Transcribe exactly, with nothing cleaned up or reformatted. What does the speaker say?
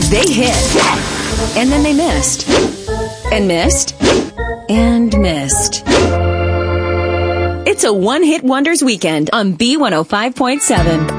They hit. And then they missed. And missed. And missed. It's a one-hit wonders weekend on B one oh five point seven.